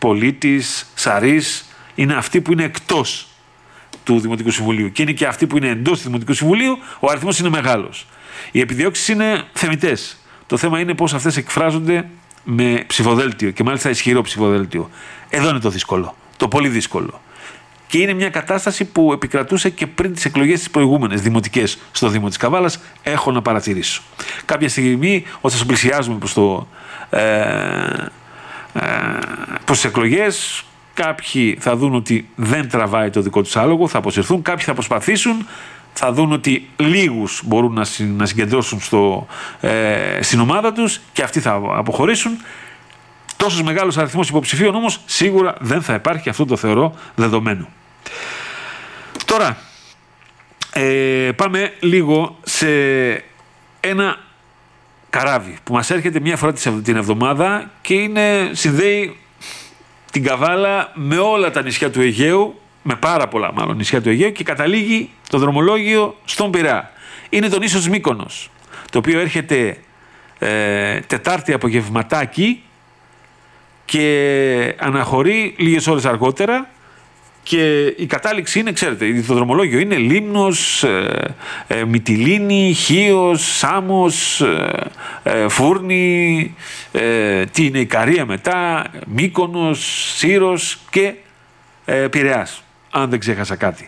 πολίτης, σαρής, είναι αυτοί που είναι εκτός του Δημοτικού Συμβουλίου. Και είναι και αυτοί που είναι εντός του Δημοτικού Συμβουλίου, ο αριθμός είναι μεγάλος. Οι επιδιώξεις είναι θεμιτές. Το θέμα είναι πώς αυτές εκφράζονται με ψηφοδέλτιο και μάλιστα ισχυρό ψηφοδέλτιο. Εδώ είναι το δύσκολο, το πολύ δύσκολο. Και είναι μια κατάσταση που επικρατούσε και πριν τις εκλογές τις προηγούμενες δημοτικές στο Δήμο της Καβάλας, έχω να παρατηρήσω. Κάποια στιγμή, όταν πλησιάζουμε προς τις εκλογές, κάποιοι θα δουν ότι δεν τραβάει το δικό τους άλογο, θα αποσυρθούν, κάποιοι θα προσπαθήσουν, θα δουν ότι λίγους μπορούν να συγκεντρώσουν στην ομάδα τους και αυτοί θα αποχωρήσουν. Τόσος μεγάλος αριθμός υποψηφίων όμως σίγουρα δεν θα υπάρχει, αυτό το θεωρώ δεδομένο. Τώρα πάμε λίγο σε ένα καράβι που μας έρχεται μια φορά την εβδομάδα και συνδέει την Καβάλα με όλα τα νησιά του Αιγαίου, με πάρα πολλά μάλλον νησιά του Αιγαίου, και καταλήγει το δρομολόγιο στον Πειραιά. Είναι το νήσος Μύκονος, το οποίο έρχεται Τετάρτη απογευματάκι και αναχωρεί λίγες ώρες αργότερα, και η κατάληξη είναι, ξέρετε, το δρομολόγιο είναι Λίμνος, Μυτιλήνη, Χίος, Σάμος, Φούρνη, τι είναι, Ικαρία μετά, Μύκονος, Σύρος και Πειραιάς, αν δεν ξέχασα κάτι.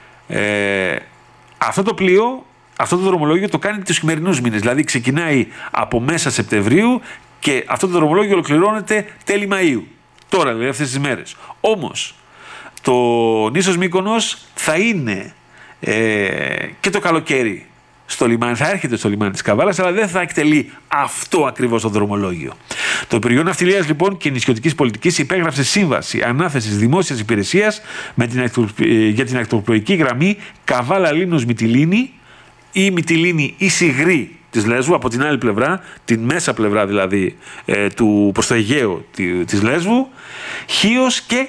Αυτό το πλοίο, αυτό το δρομολόγιο το κάνει τους χειμερινούς μήνες, δηλαδή ξεκινάει από μέσα Σεπτεμβρίου και αυτό το δρομολόγιο ολοκληρώνεται τέλη Μαΐου, τώρα δηλαδή αυτές τις μέρες. Όμως το νήσος Μύκονος θα είναι και το καλοκαίρι στο λιμάνι, θα έρχεται στο λιμάνι της Καβάλας, αλλά δεν θα εκτελεί αυτό ακριβώς το δρομολόγιο. Το Υπουργείο Ναυτιλίας λοιπόν και Νησιωτικής Πολιτικής υπέγραψε σύμβαση ανάθεσης δημόσιας υπηρεσίας για την ακτοπλοϊκή γραμμή Καβάλα-Λίμνος-Μυτιλήνη ή Μυτιλήνη ή Σιγρή της Λέσβου, από την άλλη πλευρά, την μέσα πλευρά δηλαδή προς το Αιγαίο της Λέσβου, Χίος, και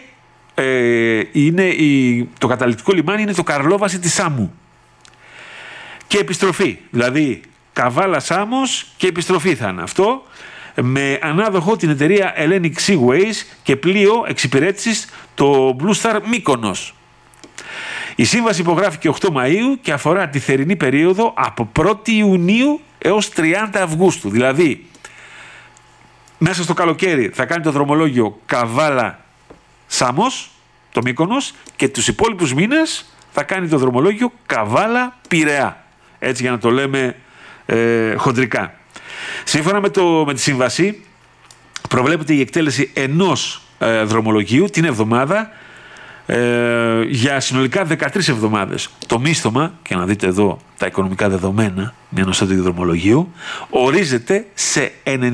το καταληκτικό λιμάνι είναι το Καρλόβαση της Σάμου. Και επιστροφή, δηλαδή Καβάλα Σάμος και επιστροφή θα είναι αυτό, με ανάδοχο την εταιρεία Hellenic Seaways και πλοίο εξυπηρέτησης το Blue Star Μύκονος. Η σύμβαση υπογράφηκε 8 Μαΐου και αφορά τη θερινή περίοδο από 1η Ιουνίου έως 30 Αυγούστου. Δηλαδή, μέσα στο καλοκαίρι θα κάνει το δρομολόγιο Καβάλα Σάμος, το Μύκονος, και τους υπόλοιπους μήνες θα κάνει το δρομολόγιο Καβάλα Πειραιά. Έτσι, για να το λέμε χοντρικά. Σύμφωνα με τη σύμβαση, προβλέπεται η εκτέλεση ενός δρομολογίου την εβδομάδα για συνολικά 13 εβδομάδες. Το μίσθωμα, και να δείτε εδώ τα οικονομικά δεδομένα ενός τέτοιου δρομολογίου, ορίζεται σε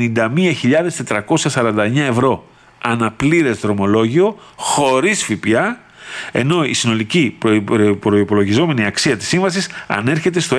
91.449 ευρώ αναπλήρες δρομολόγιο χωρίς ΦΠΑ, ενώ η συνολική προϋπολογιζόμενη αξία της σύμβασης ανέρχεται στο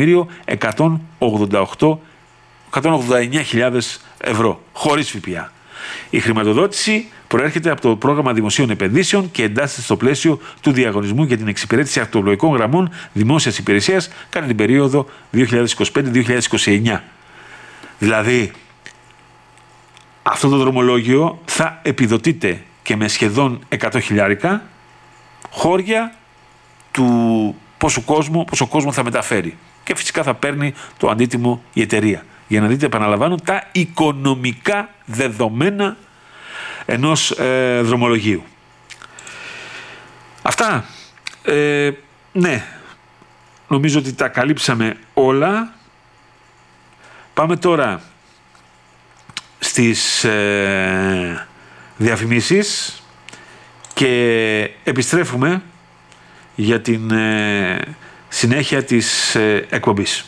1.189.000 ευρώ χωρίς ΦΠΑ. Η χρηματοδότηση προέρχεται από το πρόγραμμα δημοσίων επενδύσεων και εντάσσεται στο πλαίσιο του διαγωνισμού για την εξυπηρέτηση ακτοπλοϊκών γραμμών δημόσιας υπηρεσίας κατά την περίοδο 2025-2029. Δηλαδή, αυτό το δρομολόγιο θα επιδοτείται και με σχεδόν 100.000 χώρια του πόσο κόσμο θα μεταφέρει. Και φυσικά θα παίρνει το αντίτιμο η εταιρεία. Για να δείτε, επαναλαμβάνω, τα οικονομικά δεδομένα ενός δρομολογίου. Αυτά. Ναι, νομίζω ότι τα καλύψαμε όλα. Πάμε τώρα στις διαφημίσεις και επιστρέφουμε για την συνέχεια της εκπομπής.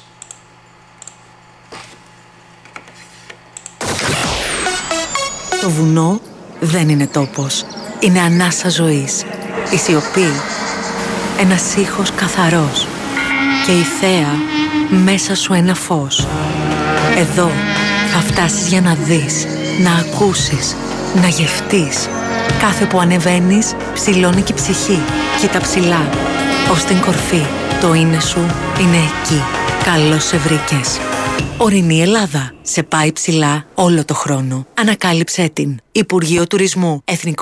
Το βουνό δεν είναι τόπος. Είναι ανάσα ζωής. Η σιωπή. Ένας ήχος καθαρός. Και η θέα μέσα σου ένα φως. Εδώ θα φτάσεις για να δεις, να ακούσεις, να γευτείς. Κάθε που ανεβαίνεις, ψηλώνει και η ψυχή. Κοίτα ψηλά. Ως την κορφή. Το είναι σου είναι εκεί. Καλώς σε βρήκες. Ορεινή Ελλάδα. Σε πάει ψηλά όλο το χρόνο. Ανακάλυψέ την. Υπουργείο Τουρισμού. Εθνικό